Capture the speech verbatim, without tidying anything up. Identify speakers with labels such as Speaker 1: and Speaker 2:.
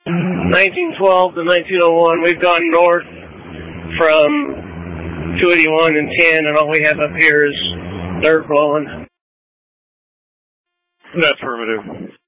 Speaker 1: nineteen twelve to nineteen oh one, we've gone north from two eighty-one and ten, and all we have up here is dirt blowing.
Speaker 2: Affirmative.